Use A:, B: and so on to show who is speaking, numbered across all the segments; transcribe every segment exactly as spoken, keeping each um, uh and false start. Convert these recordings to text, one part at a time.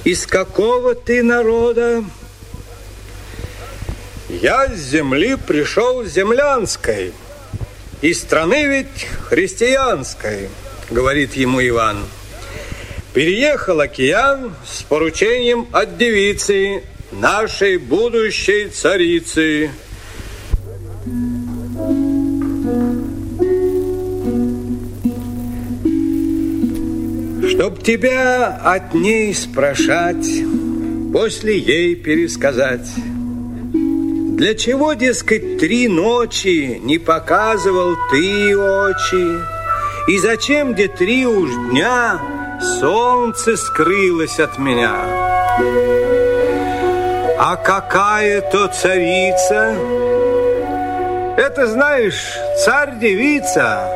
A: Из какого ты народа? Я с земли пришел землянской, из страны ведь христианской, говорит ему Иван. Переехал океан с поручением от девицы, нашей будущей царицы. Чтоб тебя от ней спрашать, после ей пересказать, для чего, дескать, три ночи не показывал ты очи, и зачем, где три уж дня солнце скрылось от меня? А какая то царица? Это, знаешь, царь-девица.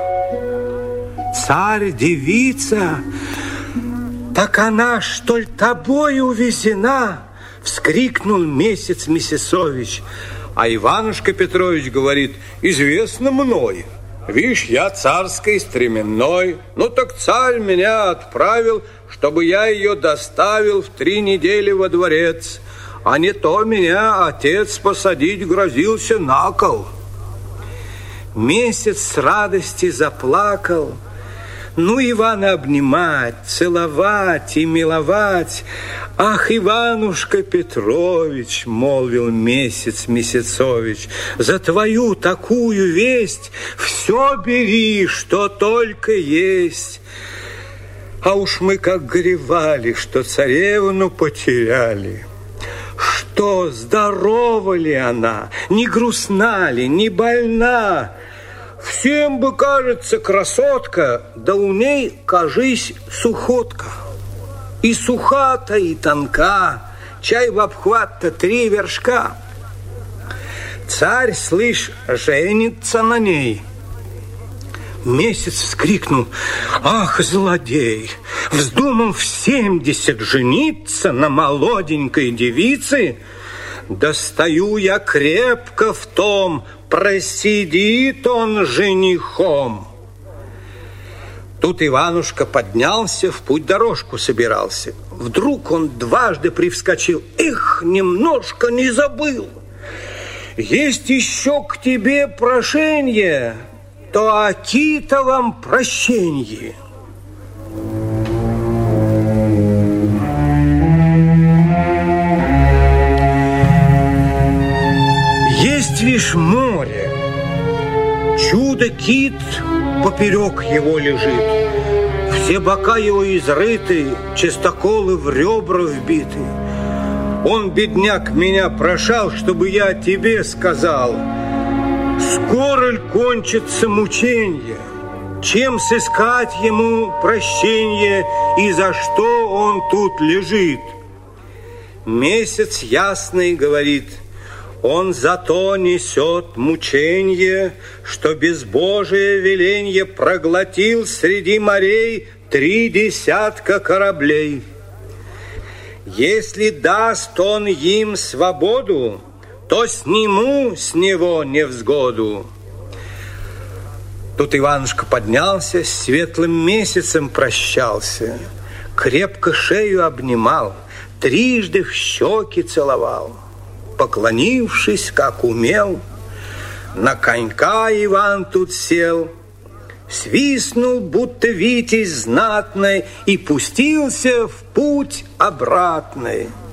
A: Царь-девица? Так она, что ли, тобой увезена? Вскрикнул Месяц Месяцович. А Иванушка Петрович говорит: известно мной. Вишь, я царской стременной. Ну так царь меня отправил, чтобы я ее доставил в три недели во дворец. А не то меня отец посадить грозился на кол. Месяц с радости заплакал. Ну, Ивана обнимать, целовать и миловать. Ах, Иванушка Петрович, молвил Месяц Месяцович, за твою такую весть все бери, что только есть. А уж мы как горевали, что царевну потеряли. Что, здорова ли она, не грустна ли, не больна? Всем бы кажется красотка, да у ней, кажись, сухотка. И суха-то, и тонка, чай в обхват-то три вершка. Царь, слышь, женится на ней. Месяц вскрикнул: ах, злодей, вздумал в семьдесят жениться на молоденькой девице? Достаю я крепко в том, просидит он женихом. Тут Иванушка поднялся, в путь-дорожку собирался. Вдруг он дважды привскочил. Эх, немножко не забыл. Есть еще к тебе прошение, то о Китовом прощенье. Есть лишь море, чудо-кит поперек его лежит, все бока его изрыты, чистоколы в ребра вбиты. Он, бедняк, меня прошал, чтобы я тебе сказал, скоро ль кончится мученье, чем сыскать ему прощенье и за что он тут лежит. Месяц ясный говорит: он зато несет мученье, что безбожие веленье проглотил среди морей три десятка кораблей. Если даст он им свободу, то сниму с него невзгоду. Тут Иванушка поднялся, с светлым месяцем прощался, крепко шею обнимал, трижды в щеки целовал. Поклонившись, как умел, на конька Иван тут сел, свистнул, будто витязь знатный, и пустился в путь обратный.